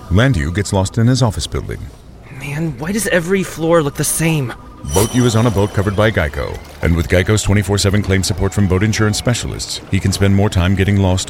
Landu gets lost in his office building. Man, why does every floor look the same? Boat U is on a boat covered by Geico. And with Geico's 24/7 claim support from boat insurance specialists, he can spend more time getting lost